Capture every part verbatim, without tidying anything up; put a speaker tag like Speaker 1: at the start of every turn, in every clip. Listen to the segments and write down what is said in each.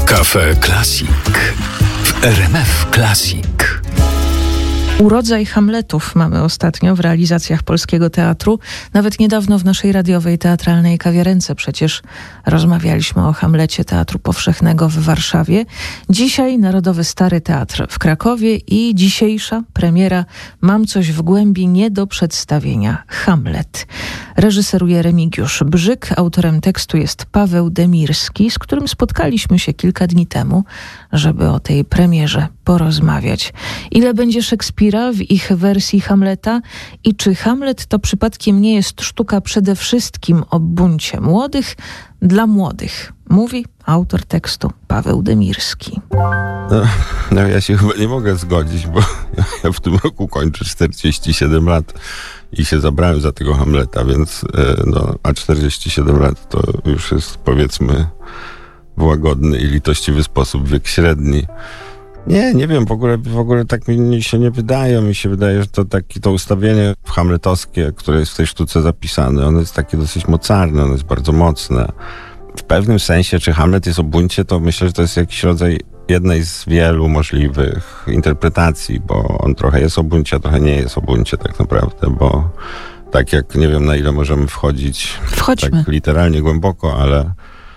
Speaker 1: Cafe Classic w R M F Classic.
Speaker 2: Urodzaj Hamletów mamy ostatnio w realizacjach Polskiego Teatru. Nawet niedawno w naszej radiowej teatralnej kawiarence przecież rozmawialiśmy o Hamlecie Teatru Powszechnego w Warszawie. Dzisiaj Narodowy Stary Teatr w Krakowie i dzisiejsza premiera Mam coś w głębi nie do przedstawienia. Hamlet. Reżyseruje Remigiusz Brzyk, autorem tekstu jest Paweł Demirski, z którym spotkaliśmy się kilka dni temu, żeby o tej premierze porozmawiać. Ile będzie Szekspira w ich wersji Hamleta i czy Hamlet to przypadkiem nie jest sztuka przede wszystkim o buncie młodych dla młodych? Mówi autor tekstu Paweł Demirski.
Speaker 3: No, no ja się chyba nie mogę zgodzić, bo ja w tym roku kończę czterdzieści siedem lat i się zabrałem za tego Hamleta, więc no, a czterdzieści siedem lat to już jest, powiedzmy, w łagodny i litościwy sposób wiek średni. Nie, nie wiem, w ogóle, w ogóle tak mi się nie wydaje. Mi się wydaje, że to takie to ustawienie hamletowskie, które jest w tej sztuce zapisane, ono jest takie dosyć mocarne, ono jest bardzo mocne. W pewnym sensie, czy Hamlet jest o buncie, to myślę, że to jest jakiś rodzaj jednej z wielu możliwych interpretacji, bo on trochę jest o buncie, a trochę nie jest o buncie tak naprawdę, bo tak jak, nie wiem na ile możemy wchodzić
Speaker 2: Wchodźmy.
Speaker 3: tak literalnie głęboko, ale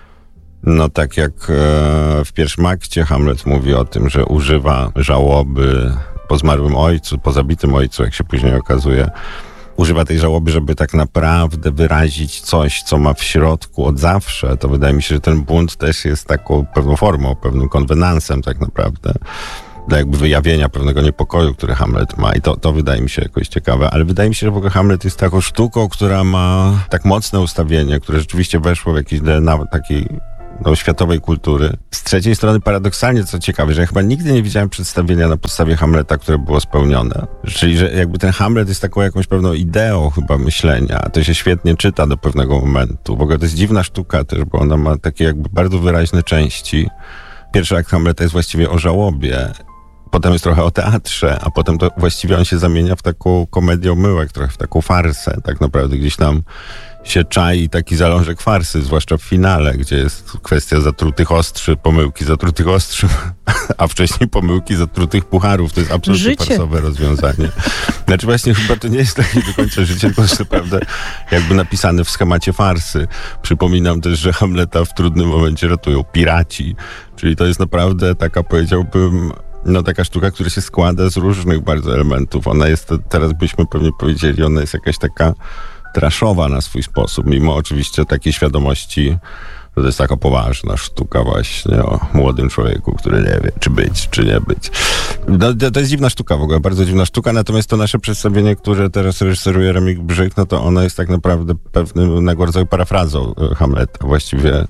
Speaker 3: no tak jak e, w pierwszym akcie Hamlet mówi o tym, że używa żałoby po zmarłym ojcu, po zabitym ojcu, jak się później okazuje. Używa tej żałoby, żeby tak naprawdę wyrazić coś, co ma w środku od zawsze. To wydaje mi się, że ten bunt też jest taką pewną formą, pewnym konwenansem tak naprawdę. Dla jakby wyjawienia pewnego niepokoju, który Hamlet ma. I to, to wydaje mi się jakoś ciekawe. Ale wydaje mi się, że w ogóle Hamlet jest taką sztuką, która ma tak mocne ustawienie, które rzeczywiście weszło w jakiś D N A takiej do światowej kultury. Z trzeciej strony paradoksalnie, co ciekawe, że ja chyba nigdy nie widziałem przedstawienia na podstawie Hamleta, które było spełnione. Czyli, że jakby ten Hamlet jest taką jakąś pewną ideą chyba myślenia. To się świetnie czyta do pewnego momentu. W ogóle to jest dziwna sztuka też, bo ona ma takie jakby bardzo wyraźne części. Pierwszy akt Hamleta jest właściwie o żałobie. Potem jest trochę o teatrze, a potem to właściwie on się zamienia w taką komedię omyłek, trochę w taką farsę. Tak naprawdę gdzieś tam się czai taki zalążek farsy, zwłaszcza w finale, gdzie jest kwestia zatrutych ostrzy, pomyłki zatrutych ostrzy, a wcześniej pomyłki zatrutych pucharów. To jest absolutnie
Speaker 2: Życie.
Speaker 3: farsowe rozwiązanie. Znaczy właśnie chyba to nie jest takie do końca życie, tylko jest naprawdę jakby napisane w schemacie farsy. Przypominam też, że Hamleta w trudnym momencie ratują piraci, czyli to jest naprawdę taka, powiedziałbym, no taka sztuka, która się składa z różnych bardzo elementów. Ona jest, teraz byśmy pewnie powiedzieli, ona jest jakaś taka traszowa na swój sposób, mimo oczywiście takiej świadomości, że to jest taka poważna sztuka właśnie o młodym człowieku, który nie wie, czy być, czy nie być. No, to, to jest dziwna sztuka w ogóle, bardzo dziwna sztuka, natomiast to nasze przedstawienie, które teraz reżyseruje Remigiusz Brzyk, no to ono jest tak naprawdę pewnego rodzaju parafrazą Hamleta, właściwie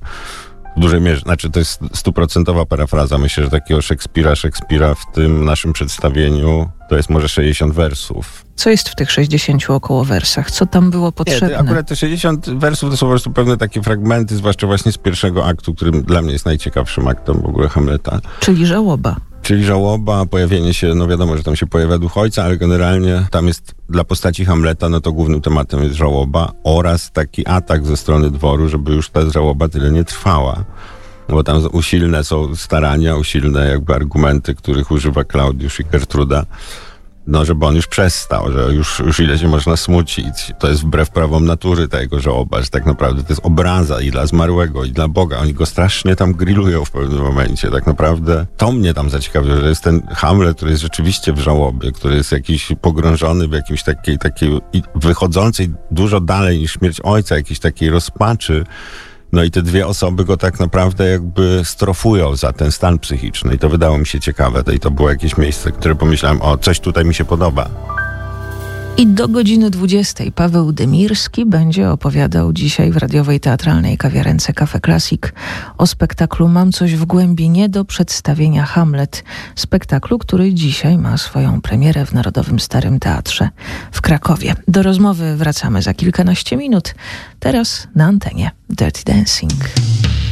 Speaker 3: w dużej mierze, znaczy to jest stuprocentowa parafraza. Myślę, że takiego Szekspira, Szekspira w tym naszym przedstawieniu to jest może sześćdziesiąt wersów.
Speaker 2: Co jest w tych sześćdziesięciu około wersach? Co tam było potrzebne?
Speaker 3: Nie, akurat te sześćdziesiąt wersów to są po prostu pewne takie fragmenty, zwłaszcza właśnie z pierwszego aktu, którym dla mnie jest najciekawszym aktem w ogóle Hamleta.
Speaker 2: Czyli żałoba.
Speaker 3: Czyli żałoba, pojawienie się, no wiadomo, że tam się pojawia duch ojca, ale generalnie tam jest dla postaci Hamleta, no to głównym tematem jest żałoba oraz taki atak ze strony dworu, żeby już ta żałoba tyle nie trwała. Bo tam usilne są starania, usilne jakby argumenty, których używa Klaudiusz i Gertruda, no żeby on już przestał, że już, już ile się można smucić. To jest wbrew prawom natury ta jego żałoba, że tak naprawdę to jest obraza i dla zmarłego, i dla Boga. Oni go strasznie tam grillują w pewnym momencie. Tak naprawdę to mnie tam zaciekawiło, że jest ten Hamlet, który jest rzeczywiście w żałobie, który jest jakiś pogrążony w jakimś takiej, takiej wychodzącej dużo dalej niż śmierć ojca, jakiejś takiej rozpaczy. No i te dwie osoby go tak naprawdę jakby strofują za ten stan psychiczny. I to wydało mi się ciekawe. I to było jakieś miejsce, które pomyślałem, o, coś tutaj mi się podoba.
Speaker 2: I do godziny dwudziestej Paweł Demirski będzie opowiadał dzisiaj w radiowej teatralnej kawiarence Cafe Classic o spektaklu Mam coś w głębi nie do przedstawienia Hamlet. Spektaklu, który dzisiaj ma swoją premierę w Narodowym Starym Teatrze w Krakowie. Do rozmowy wracamy za kilkanaście minut. Teraz na antenie Dirty Dancing.